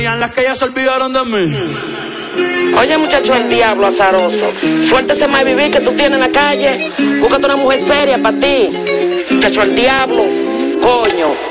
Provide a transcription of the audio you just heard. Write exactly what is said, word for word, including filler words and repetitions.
Las que ya se olvidaron de mí. Oye, muchacho, el diablo azaroso. Suéltese más vivir que tú tienes en la calle. Búscate una mujer seria para ti. Muchacho, el diablo. Coño.